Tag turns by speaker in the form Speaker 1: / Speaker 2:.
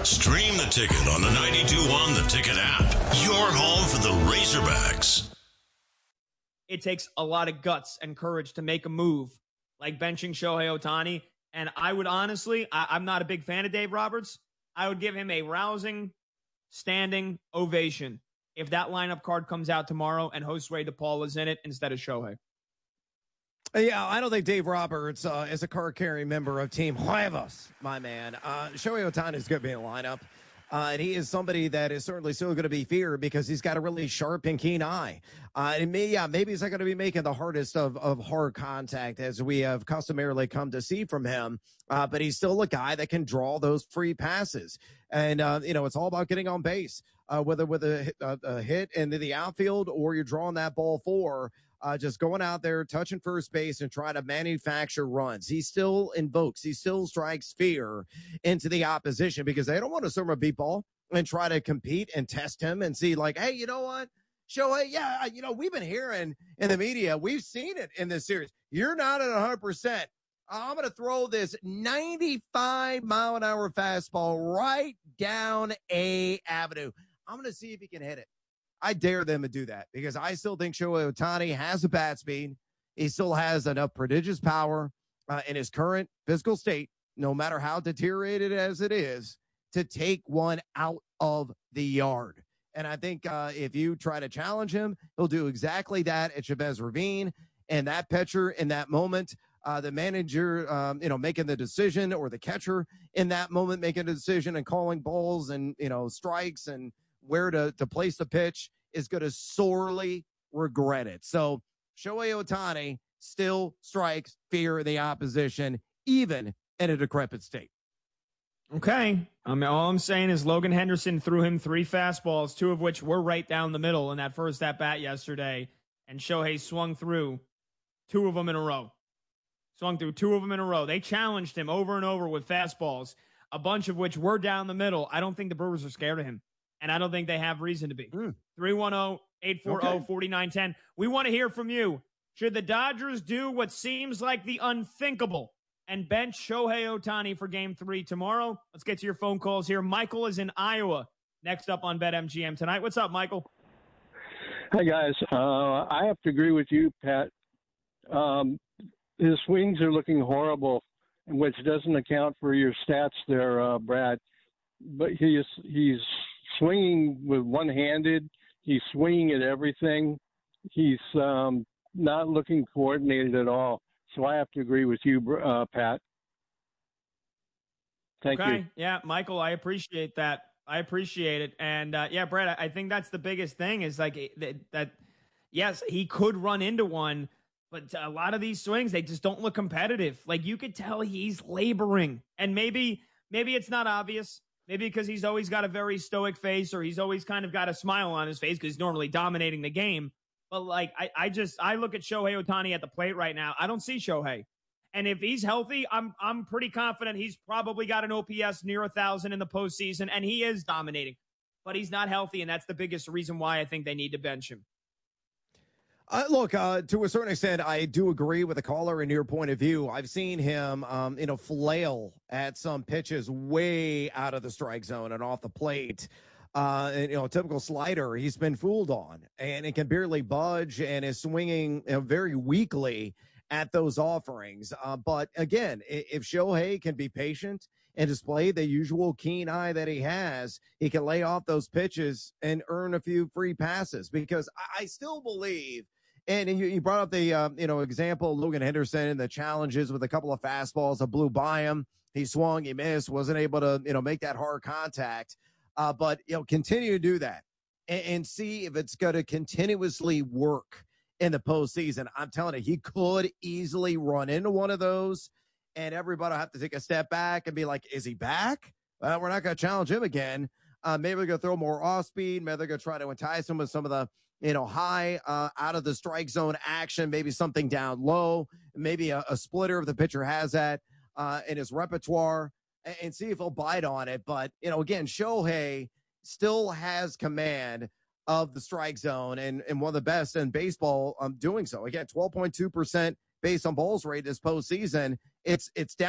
Speaker 1: Stream the Ticket on the 92.1 The Ticket app. Your home for the Razorbacks.
Speaker 2: It takes a lot of guts and courage to make a move like benching Shohei Ohtani. And I would honestly, I'm not a big fan of Dave Roberts. I would give him a rousing, standing ovation if that lineup card comes out tomorrow and Josue DePaul is in it instead of Shohei.
Speaker 3: Yeah, I don't think Dave Roberts is a card-carrying member of Team Huevos, my man. Shohei Ohtani is going to be in the lineup. And he is somebody that is certainly still going to be feared because he's got a really sharp and keen eye. Maybe he's not going to be making the hardest of hard contact as we have customarily come to see from him. But he's still a guy that can draw those free passes. And, it's all about getting on base, whether with a hit into the outfield or you're drawing that ball for. Just going out there, touching first base and trying to manufacture runs. He still strikes fear into the opposition because they don't want to serve a beat ball and try to compete and test him and see like, hey, you know what? Shohei, we've been hearing in the media, we've seen it in this series. You're not at 100%. I'm going to throw this 95-mile-an-hour fastball right down A Avenue. I'm going to see if he can hit it. I dare them to do that because I still think Shohei Ohtani has a bat speed. He still has enough prodigious power in his current physical state, no matter how deteriorated as it is, to take one out of the yard. And I think if you try to challenge him, he'll do exactly that at Chavez Ravine. And that pitcher in that moment, the manager, making the decision or the catcher in that moment making a decision and calling balls and, strikes and where to place the pitch is going to sorely regret it. So Shohei Ohtani still strikes fear in the opposition, even in a decrepit state.
Speaker 2: Okay. All I'm saying is Logan Henderson threw him 3 fastballs, 2 of which were right down the middle in that first at-bat yesterday, and Shohei swung through 2 of them in a row. They challenged him over and over with fastballs, a bunch of which were down the middle. I don't think the Brewers are scared of him. And I don't think they have reason to be. 310-840-4910. We want to hear from you. Should the Dodgers do what seems like the unthinkable and bench Shohei Ohtani for Game 3 tomorrow? Let's get to your phone calls here. Michael is in Iowa. Next up on BetMGM tonight. What's up, Michael?
Speaker 4: Hi, guys. I have to agree with you, Pat. His swings are looking horrible, which doesn't account for your stats there, Brad. But he's swinging with one-handed. He's swinging at everything. He's not looking coordinated at all. So I have to agree with you, Pat. Thank you.
Speaker 2: Yeah, Michael, I appreciate that. I appreciate it. And, Brad, I think that's the biggest thing is like that, yes, he could run into one, but a lot of these swings, they just don't look competitive. Like you could tell he's laboring. And maybe it's not obvious. Maybe because he's always got a very stoic face or he's always kind of got a smile on his face because he's normally dominating the game. But, like, I look at Shohei Ohtani at the plate right now. I don't see Shohei. And if he's healthy, I'm pretty confident he's probably got an OPS near 1,000 in the postseason, and he is dominating. But he's not healthy, and that's the biggest reason why I think they need to bench him.
Speaker 3: Look, to a certain extent, I do agree with the caller in your point of view. I've seen him, flail at some pitches way out of the strike zone and off the plate. Typical slider he's been fooled on, and it can barely budge and is swinging very weakly at those offerings. But again, if Shohei can be patient and display the usual keen eye that he has, he can lay off those pitches and earn a few free passes because I still believe. And you brought up the, example, Logan Henderson and the challenges with a couple of fastballs that blew by him. He swung, he missed, wasn't able to, make that hard contact. But continue to do that and see if it's going to continuously work in the postseason. I'm telling you, he could easily run into one of those, and everybody will have to take a step back and be like, is he back? Well, we're not going to challenge him again. Maybe we're going to throw more off speed. Maybe they're going to try to entice him with some of the, high out of the strike zone action, maybe something down low, maybe a splitter if the pitcher has that in his repertoire, and see if he'll bite on it. But, again, Shohei still has command of the strike zone and one of the best in baseball doing so. Again, 12.2% base on balls rate this postseason. It's down.